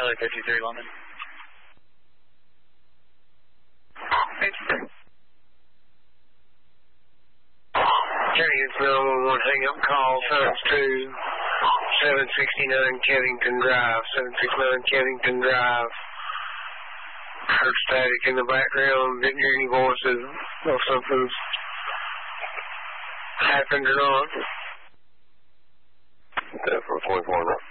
Charlie 53 London. 53. Kenny, it's 911, hang up call, times 2, 769 Kevington Drive, 769 Kevington Drive. Heard static in the background, didn't hear any voices, know if something's happened or not. For 24 now.